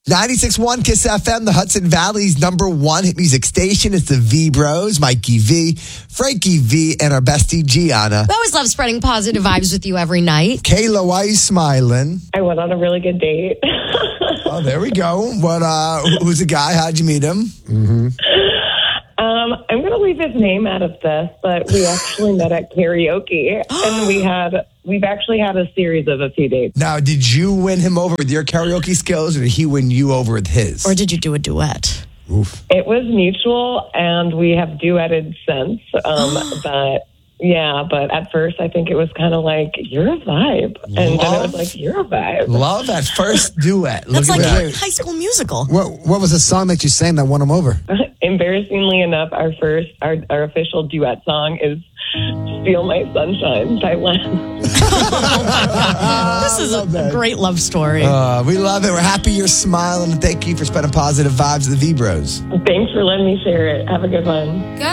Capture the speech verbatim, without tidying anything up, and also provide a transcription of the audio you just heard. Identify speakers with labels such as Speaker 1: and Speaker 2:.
Speaker 1: ninety-six point one Kiss F M, the Hudson Valley's number one hit music station. It's the V Bros, Mikey V, Frankie V, and our bestie Gianna.
Speaker 2: We always love spreading positive vibes with you every night.
Speaker 1: Kayla, why are you smiling?
Speaker 3: I went on a really good date.
Speaker 1: Oh, there we go. What? Uh, who's the guy? How'd you meet him?
Speaker 3: Mm-hmm. Um, I'm going to leave his name out of this, but we actually met at karaoke, and we had we've actually had a series of a few dates.
Speaker 1: Now, did you win him over with your karaoke skills, or did he win you over with his?
Speaker 2: Or did you do a duet?
Speaker 1: Oof.
Speaker 3: It was mutual, and we have duetted since. Um, but yeah, but at first I think it was kind of like, you're a vibe, and
Speaker 1: Love.
Speaker 3: then it was like, you're a vibe.
Speaker 1: Love that first duet.
Speaker 2: That's
Speaker 1: Look
Speaker 2: like
Speaker 1: at
Speaker 2: a
Speaker 1: that.
Speaker 2: High School Musical.
Speaker 4: What What was the song that you sang that won him over?
Speaker 3: Embarrassingly enough, our first, our, our official duet song is "Steal My Sunshine" by Len.
Speaker 2: This is a, a great love story.
Speaker 1: Uh, we love it. We're happy you're smiling, and thank you for spreading positive vibes to the V Bros.
Speaker 3: Thanks for letting me share it. Have a good one.
Speaker 2: Go.